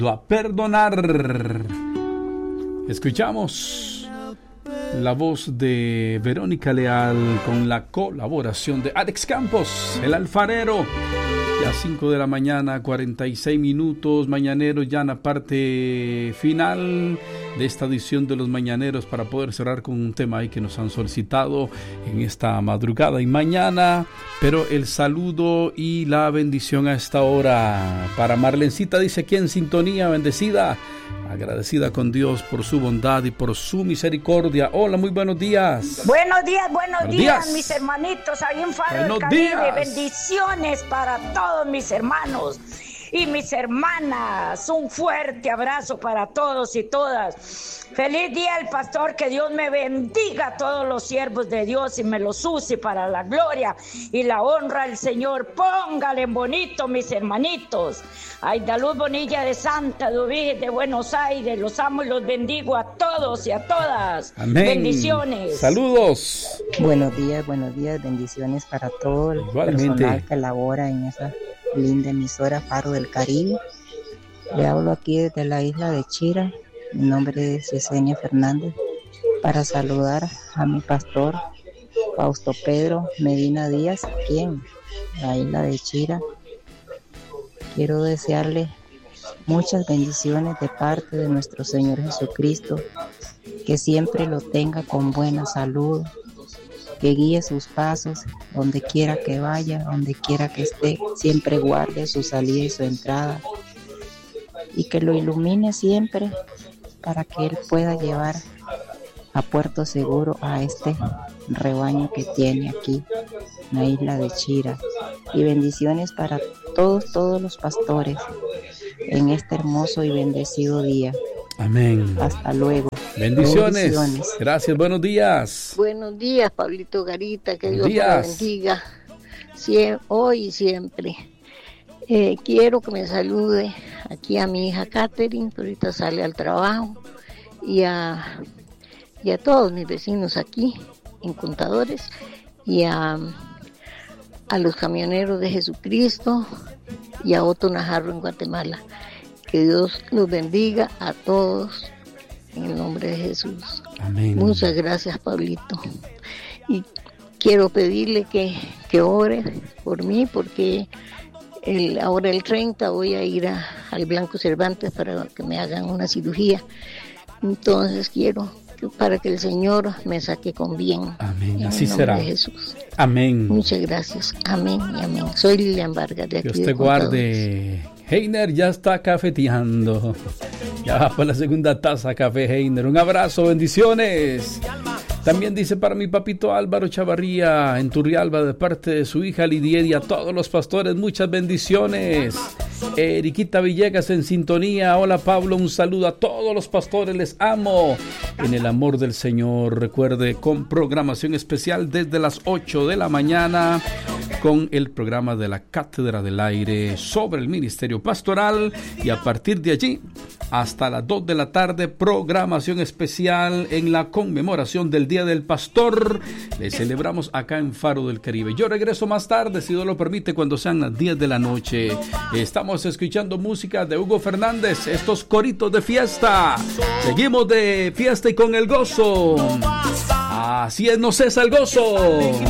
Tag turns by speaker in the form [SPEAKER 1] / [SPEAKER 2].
[SPEAKER 1] A perdonar. Escuchamos la voz de Verónica Leal con la colaboración de Alex Campos, el alfarero. Ya 5 de la mañana, 46 minutos, mañaneros ya en la parte final de esta edición de los mañaneros, para poder cerrar con un tema ahí que nos han solicitado en esta madrugada y mañana. Pero el saludo y la bendición a esta hora para Marlencita, dice aquí en sintonía, bendecida, agradecida con Dios por su bondad y por su misericordia. Hola, muy buenos días.
[SPEAKER 2] Buenos días, mis hermanitos ahí en Faro del Caribe. Bendiciones para todos mis hermanos y mis hermanas. Un fuerte abrazo para todos y todas. Feliz día del pastor, que Dios me bendiga a todos los siervos de Dios y me los use para la gloria y la honra del Señor. Póngale bonito, mis hermanitos. Aidaluz Bonilla de Santa Dubí de Buenos Aires, los amo y los bendigo a todos y a todas.
[SPEAKER 1] Amén.
[SPEAKER 2] Bendiciones.
[SPEAKER 1] Saludos.
[SPEAKER 3] Buenos días, bendiciones para todo el personal que labora en esa linda emisora Faro del Caribe. Le hablo aquí desde la isla de Chira. Mi nombre es Yesenia Fernández, para saludar a mi pastor Fausto Pedro Medina Díaz, aquí en la isla de Chira. Quiero desearle muchas bendiciones de parte de nuestro Señor Jesucristo, que siempre lo tenga con buena salud, que guíe sus pasos donde quiera que vaya, donde quiera que esté, siempre guarde su salida y su entrada, y que lo ilumine siempre para que Él pueda llevar a puerto seguro a este rebaño que tiene aquí en la isla de Chira. Y bendiciones para todos los pastores en este hermoso y bendecido día.
[SPEAKER 1] Amén.
[SPEAKER 3] Hasta luego.
[SPEAKER 1] Bendiciones. Gracias, buenos días.
[SPEAKER 4] Buenos días, Pablito Garita, que Dios te bendiga hoy y siempre. Quiero que me salude aquí a mi hija Catherine, que ahorita sale al trabajo, y a todos mis vecinos aquí en Contadores, y a los camioneros de Jesucristo, y a Otto Najarro en Guatemala. Que Dios los bendiga a todos en el nombre de Jesús.
[SPEAKER 1] Amén.
[SPEAKER 4] Muchas gracias, Pablito. Y quiero pedirle que ore por mí, porque ahora el 30 voy a ir al Blanco Cervantes para que me hagan una cirugía. Entonces quiero para que el Señor me saque con bien.
[SPEAKER 1] Amén. Así será.
[SPEAKER 4] De Jesús.
[SPEAKER 1] Amén.
[SPEAKER 4] Muchas gracias. Amén y amén. Soy Lilian Vargas de aquí.
[SPEAKER 1] Dios te guarde. Heiner ya está cafeteando. Ya va por la segunda taza café, Heiner. Un abrazo, bendiciones. También dice para mi papito Álvaro Chavarría en Turrialba, de parte de su hija Lidia, y a todos los pastores, muchas bendiciones. Eriquita Villegas en sintonía. Hola Pablo, un saludo a todos los pastores, les amo en el amor del Señor. Recuerde, con programación especial desde las 8 de la mañana con el programa de la Cátedra del Aire sobre el Ministerio Pastoral, y a partir de allí hasta las 2 de la tarde, programación especial en la conmemoración del Día del Pastor. Le celebramos acá en Faro del Caribe. Yo regreso más tarde, si Dios lo permite, cuando sean las 10 de la noche. Estamos escuchando música de Hugo Fernández, estos coritos de fiesta. Seguimos de fiesta y con el gozo. Así es, no cesa el gozo.